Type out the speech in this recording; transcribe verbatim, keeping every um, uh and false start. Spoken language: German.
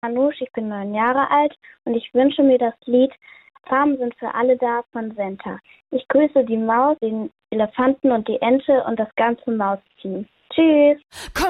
Anush, ich bin neun Jahre alt und ich wünsche mir das Lied Farben sind für alle da von Senta. Ich grüße die Maus, den Elefanten und die Ente und das ganze Mausteam. Tschüss! Komm